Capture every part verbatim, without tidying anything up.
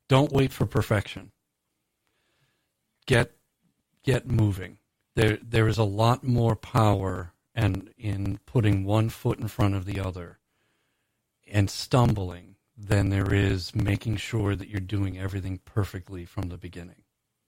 Don't wait for perfection. Get get moving. There there is a lot more power and in putting one foot in front of the other and stumbling than there is making sure that you're doing everything perfectly from the beginning.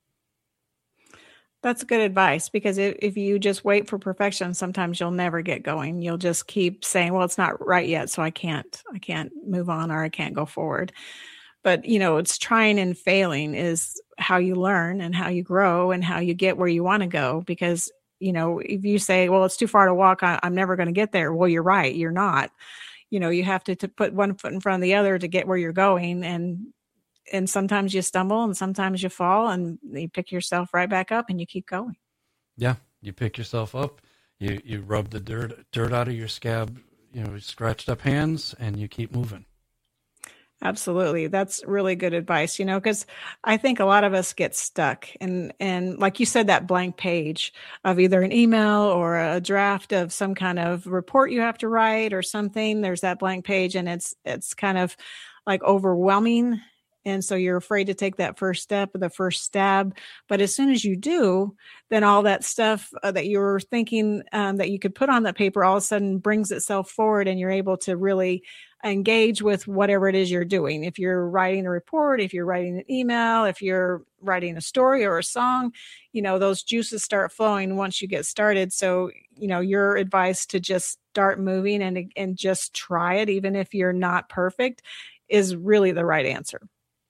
That's good advice, because if, if you just wait for perfection, sometimes you'll never get going. You'll just keep saying, well, it's not right yet, so I can't, I can't move on, or I can't go forward. But, you know, it's trying and failing is how you learn and how you grow and how you get where you want to go. Because, you know, if you say, well, it's too far to walk, I, I'm never going to get there. Well, you're right. You're not. You know, you have to, to put one foot in front of the other to get where you're going. And And sometimes you stumble and sometimes you fall and you pick yourself right back up and you keep going. Yeah. You pick yourself up, you, you rub the dirt, dirt out of your scab, you know, scratched up hands, and you keep moving. Absolutely. That's really good advice, you know, because I think a lot of us get stuck. And, and like you said, that blank page of either an email or a draft of some kind of report you have to write or something. There's that blank page, and it's, it's kind of like overwhelming. And so you're afraid to take that first step or the first stab. But as soon as you do, then all that stuff uh, that you were thinking um, that you could put on that paper all of a sudden brings itself forward, and you're able to really engage with whatever it is you're doing. If you're writing a report, if you're writing an email, if you're writing a story or a song, you know, those juices start flowing once you get started. So, you know, your advice to just start moving and, and just try it, even if you're not perfect, is really the right answer.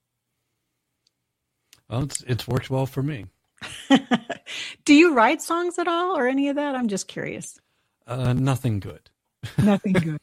Well, it's it's worked well for me. Do you write songs at all or any of that? I'm just curious. Uh, nothing good. Nothing good.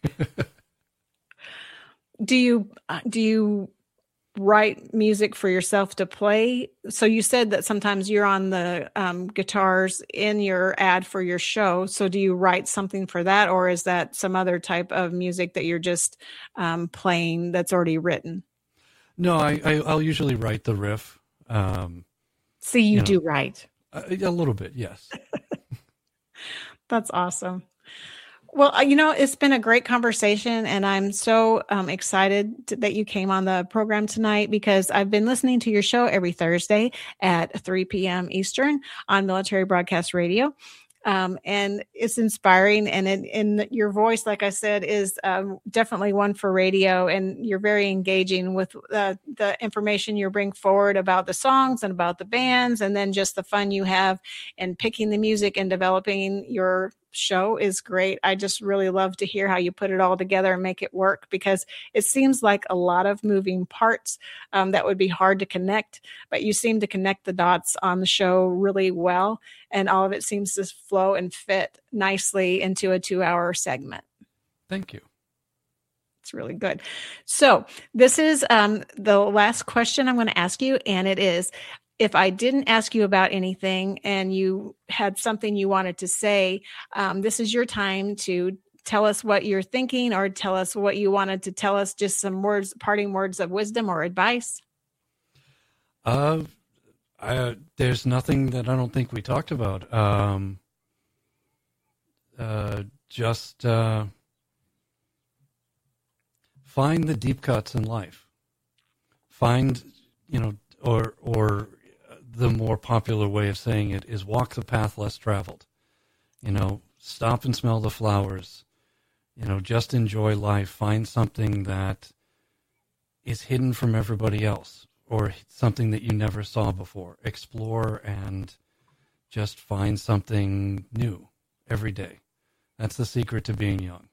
Do you uh, do you write music for yourself to play? So you said that sometimes you're on the um, guitars in your ad for your show. So do you write something for that, or is that some other type of music that you're just um, playing that's already written? No, I, I I'll usually write the riff. Um, See, you, you know, do write a, a little bit, yes. That's awesome. Well, you know, it's been a great conversation, and I'm so um, excited to, that you came on the program tonight, because I've been listening to your show every Thursday at three p.m. Eastern on Military Broadcast Radio. Um, and it's inspiring, and it, and your voice, like I said, is um, definitely one for radio, and you're very engaging with uh, the information you bring forward about the songs and about the bands, and then just the fun you have in picking the music and developing your show is great. I just really love to hear how you put it all together and make it work, because it seems like a lot of moving parts um, that would be hard to connect, but you seem to connect the dots on the show really well, and all of it seems to flow and fit nicely into a two-hour segment. Thank you. It's really good. So this is um, the last question I'm going to ask you, and it is, if I didn't ask you about anything and you had something you wanted to say, um, this is your time to tell us what you're thinking, or tell us what you wanted to tell us, just some words, parting words of wisdom or advice. Uh, I, there's nothing that I don't think we talked about. Um, uh, just uh, find the deep cuts in life. Find, you know, or or the more popular way of saying it is walk the path less traveled. You know, stop and smell the flowers. You know, just enjoy life. Find something that is hidden from everybody else, or something that you never saw before. Explore and just find something new every day. That's the secret to being young.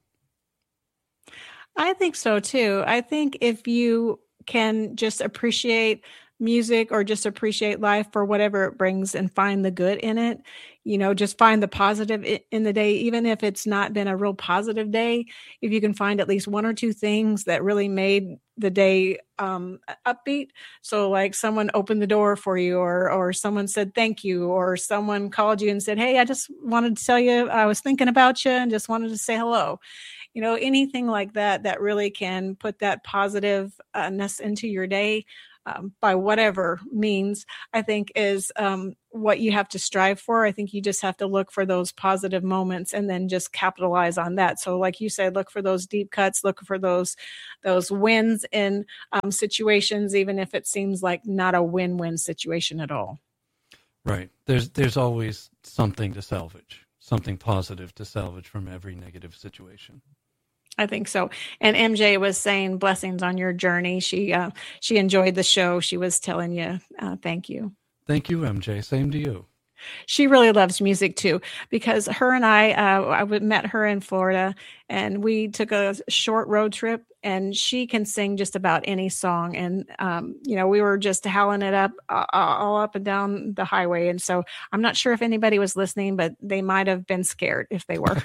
I think so too. I think if you can just appreciate music, or just appreciate life for whatever it brings, and find the good in it, you know, just find the positive in the day, even if it's not been a real positive day. If you can find at least one or two things that really made the day um, upbeat. So like someone opened the door for you, or, or someone said thank you, or someone called you and said, hey, I just wanted to tell you, I was thinking about you and just wanted to say hello. You know, anything like that, that really can put that positiveness into your day. um, by whatever means, I think is um, what you have to strive for. I think you just have to look for those positive moments and then just capitalize on that. So like you said, look for those deep cuts, look for those those wins in um, situations, even if it seems like not a win-win situation at all. Right. There's there's always something to salvage, something positive to salvage from every negative situation. I think so. And M J was saying blessings on your journey. She uh, she enjoyed the show. She was telling you uh, thank you. Thank you, M J. Same to you. She really loves music too, because her and I, uh, I met her in Florida, and we took a short road trip, and she can sing just about any song. And, um, you know, we were just howling it up uh, all up and down the highway. And so I'm not sure if anybody was listening, but they might have been scared if they were.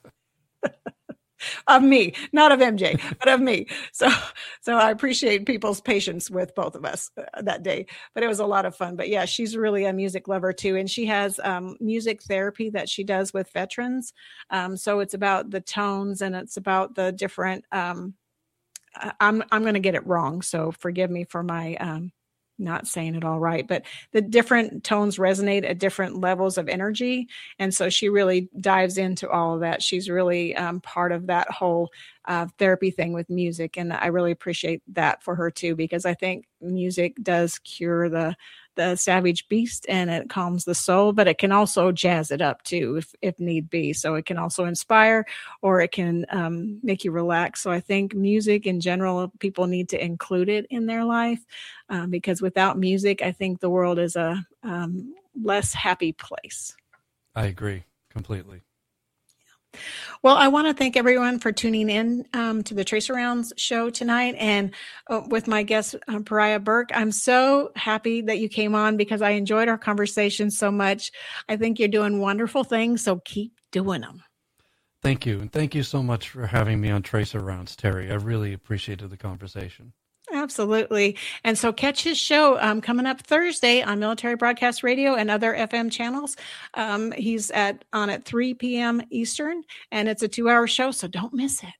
Of me, not of M J, but of me. So, so I appreciate people's patience with both of us uh, that day, but it was a lot of fun. But yeah, she's really a music lover too. And she has um, music therapy that she does with veterans. Um, so it's about the tones, and it's about the different, um, I'm, I'm going to get it wrong. So forgive me for my, um, not saying it all right, but the different tones resonate at different levels of energy. And so she really dives into all of that. She's really um, part of that whole uh, therapy thing with music. And I really appreciate that for her too, because I think music does cure the the savage beast, and it calms the soul, but it can also jazz it up too, if, if need be. So it can also inspire, or it can um, make you relax. So I think music in general, people need to include it in their life, um, because without music, I think the world is a um, less happy place. I agree completely. Well, I want to thank everyone for tuning in um, to the Trace Arounds show tonight, and uh, with my guest, uh, Pariah Burke. I'm so happy that you came on, because I enjoyed our conversation so much. I think you're doing wonderful things, so keep doing them. Thank you. And thank you so much for having me on Trace Arounds, Terry. I really appreciated the conversation. Absolutely. And so catch his show um, coming up Thursday on Military Broadcast Radio and other F M channels. Um, he's at on at three p.m. Eastern, and it's a two-hour show, so don't miss it.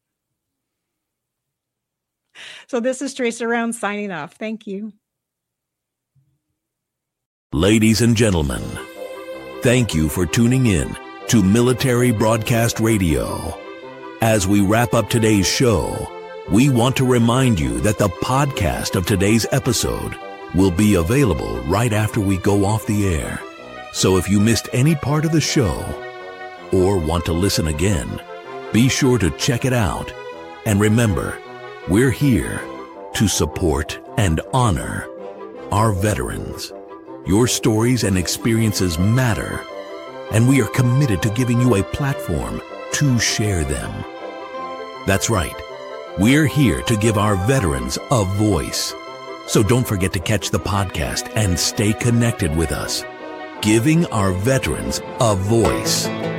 So this is Trace Arounds signing off. Thank you. Ladies and gentlemen, thank you for tuning in to Military Broadcast Radio. As we wrap up today's show, we want to remind you that the podcast of today's episode will be available right after we go off the air. So if you missed any part of the show or want to listen again, be sure to check it out. And remember, we're here to support and honor our veterans. Your stories and experiences matter, and we are committed to giving you a platform to share them. That's right. We're here to give our veterans a voice. So don't forget to catch the podcast and stay connected with us. Giving our veterans a voice.